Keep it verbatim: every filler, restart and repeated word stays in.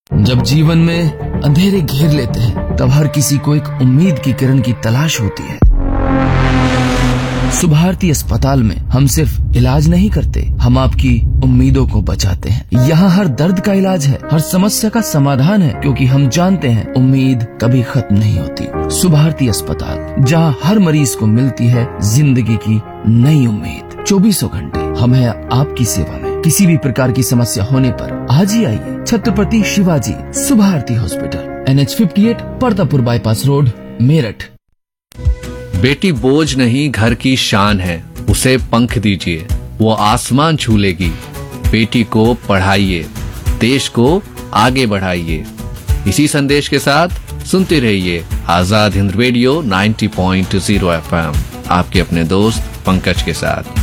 जब जीवन में अंधेरे घेर लेते हैं तब हर किसी को एक उम्मीद की किरण की तलाश होती है। सुभारती अस्पताल में हम सिर्फ इलाज नहीं करते, हम आपकी उम्मीदों को बचाते हैं। यहाँ हर दर्द का इलाज है, हर समस्या का समाधान है, क्योंकि हम जानते हैं उम्मीद कभी खत्म नहीं होती। सुभारती अस्पताल, जहाँ हर मरीज को मिलती है जिंदगी की नई उम्मीद। चौबीसों घंटे हम हैं आपकी सेवा में। किसी भी प्रकार की समस्या होने पर आज ही आइए। Chhatrapati Shivaji Subharti hospital, N H fifty eight, Partapur bypass road, Meerut. बेटी बोझ नहीं घर की शान है, उसे पंख दीजिए, वो आसमान छू लेगी। बेटी को पढ़ाइए, देश को आगे बढ़ाइए। इसी संदेश के साथ सुनते रहिए आजाद हिंद रेडियो नब्बे पॉइंट शून्य एफ एम, आपके अपने दोस्त पंकज के साथ।